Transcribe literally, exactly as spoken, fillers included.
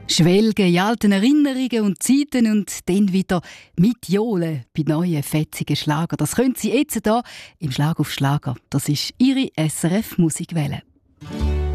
Schwelgen in alten Erinnerungen und Zeiten und dann wieder mitjohlen bei neuen, fetzigen Schlager. Das können Sie jetzt hier im Schlag auf Schlager. Das ist Ihre S R F Musikwelle.